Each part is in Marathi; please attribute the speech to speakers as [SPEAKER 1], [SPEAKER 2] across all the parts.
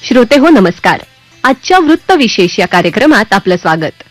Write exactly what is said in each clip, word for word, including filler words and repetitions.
[SPEAKER 1] श्रोते हो नमस्कार. आजच्या वृत्त विशेष या कार्यक्रमात आपलं स्वागत.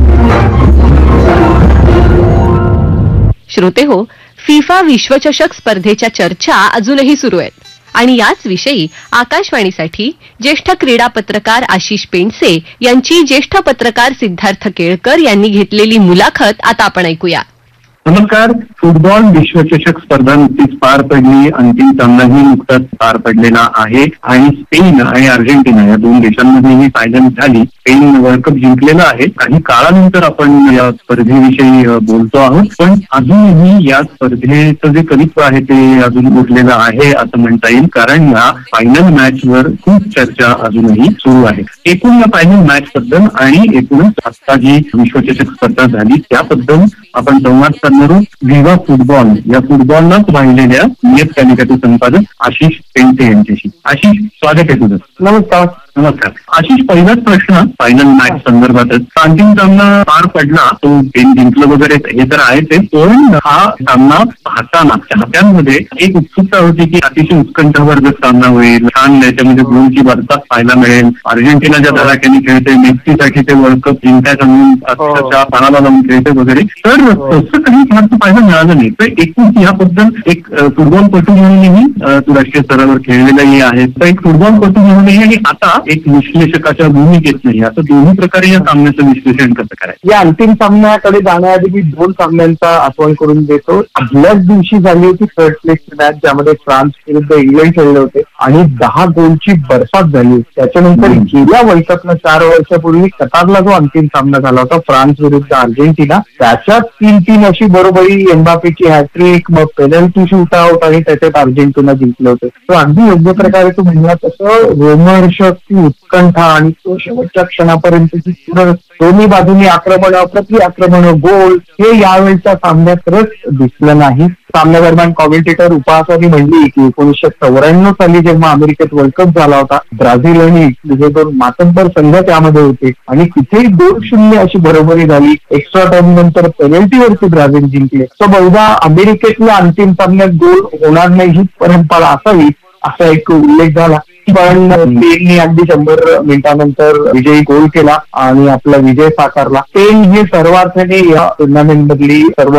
[SPEAKER 1] श्रोते हो, फिफा विश्वचषक स्पर्धेच्या चर्चा अजूनही सुरू आहेत आणि याच विषयी आकाशवाणीसाठी ज्येष्ठ क्रीडा पत्रकार आशिष पेंडसे यांची ज्येष्ठ पत्रकार सिद्धार्थ केळकर यांनी घेतलेली मुलाखत आता आपण ऐकूया.
[SPEAKER 2] नमस्कार. फुटबॉल विश्वचषक स्पर्धा नुकतीच पार पडली. अंतिम सामनाही नुकताच पार पडलेला आहे आणि स्पेन आणि अर्जेंटिना या दोन देशांमध्ये ही फायनल झाली. स्पेन वर्ल्ड कप जिंकलेला आहे. काही काळानंतर आपण या स्पर्धेविषयी बोलतो आहोत, पण अजूनही या स्पर्धेचं जे कवित्व आहे ते अजून उरलेलं आहे असं म्हणता येईल, कारण या फायनल मॅचवर खूप चर्चा अजूनही सुरू आहे. एकूण या फायनल मॅच बद्दल आणि एकूणच आता जी विश्वचषक स्पर्धा झाली त्याबद्दल आपण संवाद करणार आहोत. विवा फुटबॉल या फुटबॉललाच वाहिलेल्या नियतकालिकाचे संपादक आशिष पेंडसे यांच्याशी. आशिष, स्वागत आहे तुझं.
[SPEAKER 3] नमस्कार.
[SPEAKER 2] नमस्कार आशिष, पहिलाच प्रश्न फायनल मॅच संदर्भातच. अंतिम सामना पार पडला, तो स्पेन जिंकलं वगैरे हे तर आहेच, पण हा सामना पाहताना चाहत्यांमध्ये एक उत्सुकता होती की अतिशय उत्कंठावर्धक सामना होईल, छान याच्यामध्ये गोलची वार्ता पाहायला मिळेल, अर्जेंटिनाच्या धडाक्याने खेळते, मेस्सीसाठी ते वर्ल्ड कप जिंकायचा म्हणून अक्षरशः पानाला लावून खेळते वगैरे. तर तसं काही फारसं पाहायला मिळालं नाही. तर एकूण याबद्दल एक फुटबॉलपटू म्हणूनही तू राष्ट्रीय स्तरावर खेळलेलाही आहे, तर एक फुटबॉलपटू म्हणूनही आणि आता एक विश्लेषकाच्या भूमिकेत नाही, असं दोन्ही प्रकारे या सामन्याचं विश्लेषण कसं करायचं?
[SPEAKER 3] या अंतिम सामन्याकडे जाण्याआधी मी दोन सामन्यांचा आठवण करून देतो. आदल्याच दिवशी झाली होती थर्ड प्लेसची मॅच, ज्यामध्ये फ्रान्स विरुद्ध इंग्लंड खेळले होते आणि दहा गोलची बरसात झाली. त्याच्यानंतर गेल्या वर्ल्ड कपला चार वर्षापूर्वी कतारला जो अंतिम सामना झाला होता फ्रान्स विरुद्ध अर्जेंटिना, त्याच्यात तीन तीन अशी बरोबरी, एम्बापेची हॅट्रिक, मग पेनल्टी शूट आउट आणि त्याच्यात अर्जेंटिना जिंकले होते. तो अगदी योग्य प्रकारे तू म्हणला तसं रोमहर्षक उत्कंठा आणि तो शेवटच्या क्षणापर्यंतची दोन्ही बाजूनी आक्रमण, प्रति आक्रमण, गोल हे यावेळच्या सामन्यात खरंच दिसलं नाही. सामन्यादरम्यान कॉमेंटेटर उपहासाने म्हणली की एकोणीसशे चौऱ्याण्णव साली जेव्हा अमेरिकेत वर्ल्ड कप झाला होता, ब्राझील आणि इटली हे दोन मातंबर संघ त्यामध्ये होते आणि तिथेही दोन शून्य अशी बरोबरी झाली. एक्स्ट्रा टाइम नंतर पेनल्टीवरती ब्राझील जिंकले. तर बहुधा अमेरिकेतल्या अंतिम सामन्यात गोल होणार नाही ही परंपरा असावी असा एक उल्लेख झाला, पण स्पेनने अगदी शंभर मिनिटांनंतर विजयी गोल केला आणि आपला विजय साकारला. स्पेन ही सर्वार्थाने या टुर्नामेंट मधली सर्व